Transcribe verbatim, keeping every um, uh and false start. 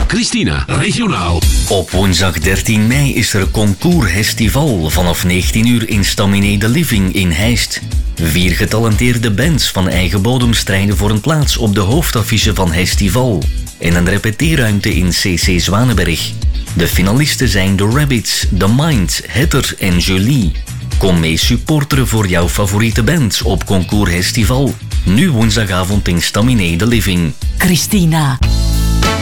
Christina, regionaal. Op woensdag dertien mei is er Concours Festival vanaf negentien uur in Staminé de Living in Heist. Vier getalenteerde bands van eigen bodem strijden voor een plaats op de hoofdaffiche van Festival en een repeteerruimte in C C Zwanenberg. De finalisten zijn The Rabbits, The Mind, Heather en Julie. Kom mee supporteren voor jouw favoriete band op Concours Festival. Nu woensdagavond in Staminé de Living. Christina.